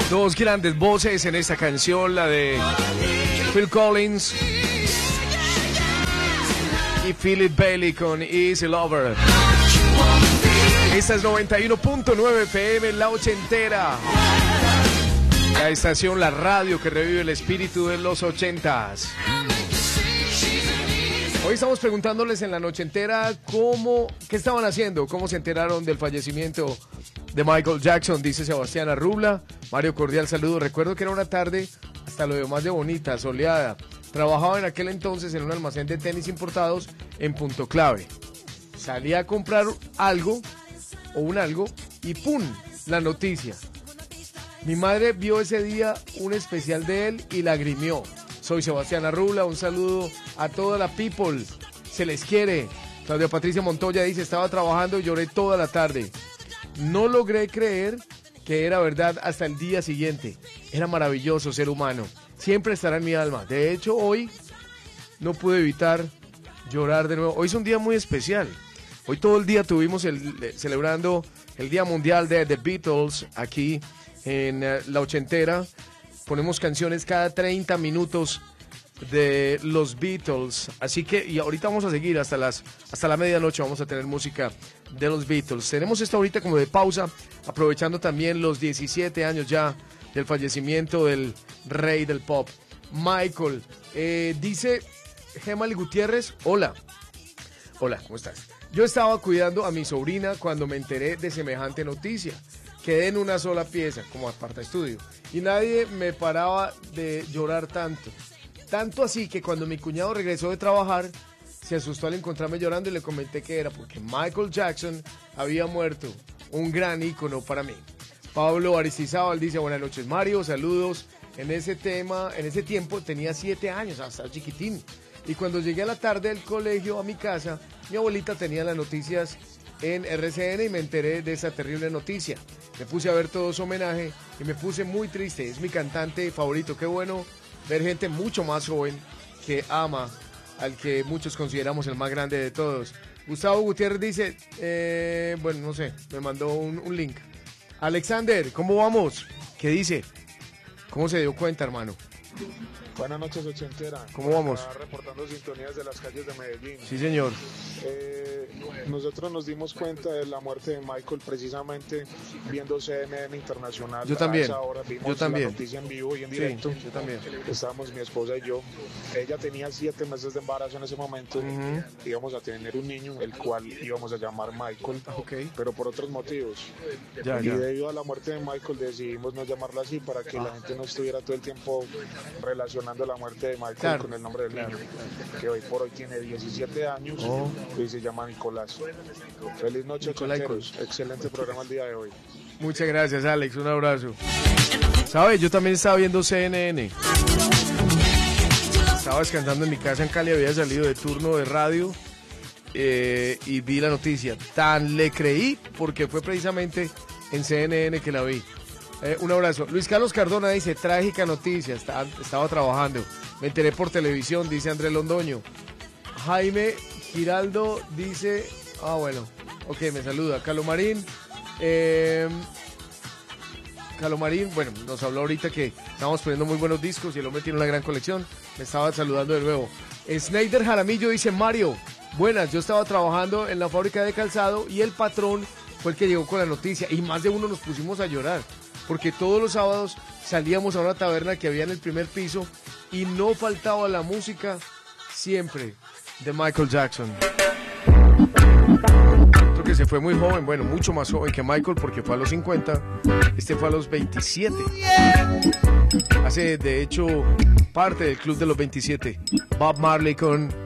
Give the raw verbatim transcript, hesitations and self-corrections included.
Dos grandes voces en esta canción, la de Phil Collins y Philip Bailey con Easy Lover. Esta es noventa y uno punto nueve F M, La Ochentera. La estación, la radio que revive el espíritu de los ochentas. Hoy estamos preguntándoles en La Nochentera cómo, qué estaban haciendo, cómo se enteraron del fallecimiento de Michael Jackson, dice Sebastián Arrubla. Mario, cordial saludo. Recuerdo que era una tarde hasta lo demás de bonita, soleada. Trabajaba en aquel entonces en un almacén de tenis importados en Punto Clave. Salí a comprar algo o un algo y ¡pum! La noticia. Mi madre vio ese día un especial de él y lagrimió. Soy Sebastián Arrubla, un saludo a toda la people. Se les quiere. Claudia Patricia Montoya dice, estaba trabajando y lloré toda la tarde. No logré creer que era verdad hasta el día siguiente. Era maravilloso ser humano. Siempre estará en mi alma. De hecho, hoy no pude evitar llorar de nuevo. Hoy es un día muy especial. Hoy todo el día tuvimos el, celebrando el Día Mundial de The Beatles aquí en uh, La Ochentera. Ponemos canciones cada treinta minutos de los Beatles, así que y ahorita vamos a seguir hasta las hasta la medianoche, vamos a tener música de los Beatles. Tenemos esto ahorita como de pausa, aprovechando también los diecisiete años ya del fallecimiento del rey del pop, Michael. Eh, dice Gemali Gutiérrez, hola, hola, ¿cómo estás? Yo estaba cuidando a mi sobrina cuando me enteré de semejante noticia. Quedé en una sola pieza, como aparta estudio, y nadie me paraba de llorar tanto. Tanto así que cuando mi cuñado regresó de trabajar, se asustó al encontrarme llorando y le comenté que era porque Michael Jackson había muerto, un gran ícono para mí. Pablo Aristizábal dice, buenas noches Mario, saludos. En ese tema, en ese tiempo tenía siete años, hasta chiquitín. Y cuando llegué a la tarde del colegio a mi casa, mi abuelita tenía las noticias en R C N y me enteré de esa terrible noticia. Me puse a ver todo su homenaje y me puse muy triste. Es mi cantante favorito. Qué bueno ver gente mucho más joven que ama al que muchos consideramos el más grande de todos. Gustavo Gutiérrez dice, eh, bueno, no sé, me mandó un, un link. Alexander, ¿cómo vamos? ¿Qué dice? ¿Cómo se dio cuenta, hermano? Buenas noches, Ochentera. ¿Cómo vamos? Reportando sintonías de las calles de Medellín. Sí, señor. Eh, nosotros nos dimos cuenta de la muerte de Michael precisamente viendo C N N Internacional. Yo también. A esa hora vimos yo también. la noticia en vivo y en directo. Sí, yo también. Estábamos mi esposa y yo. Ella tenía siete meses de embarazo en ese momento. Uh-huh. Íbamos a tener un niño, el cual íbamos a llamar Michael, okay. pero por otros motivos. Ya, y ya. debido a la muerte de Michael decidimos no llamarla así para que la gente no estuviera todo el tiempo relacionando la muerte de Michael claro, con el nombre del claro, niño, claro. que hoy por hoy tiene diecisiete años oh. y se llama Nicolás. Feliz noche, Ochenteros. Excelente programa el día de hoy. Muchas gracias, Alex. Un abrazo. ¿Sabes? Yo también estaba viendo C N N. Estaba descansando en mi casa en Cali, había salido de turno de radio eh, y vi la noticia. Tan le creí porque fue precisamente en C N N que la vi. Eh, un abrazo. Luis Carlos Cardona dice, trágica noticia, estaba, estaba trabajando. Me enteré por televisión, dice Andrés Londoño. Jaime Giraldo dice, ah bueno, ok, me saluda. Calomarín, eh, Calomarín, bueno, nos habló ahorita que estamos poniendo muy buenos discos y el hombre tiene una gran colección. Me estaba saludando de nuevo. Snyder Jaramillo dice, Mario, buenas, yo estaba trabajando en la fábrica de calzado y el patrón fue el que llegó con la noticia y más de uno nos pusimos a llorar. Porque todos los sábados salíamos a una taberna que había en el primer piso y no faltaba la música siempre de Michael Jackson. Otro que se fue muy joven, bueno, mucho más joven que Michael porque fue a los cincuenta, este fue a los veintisiete. Hace de hecho parte del club de los veintisiete. Bob Marley con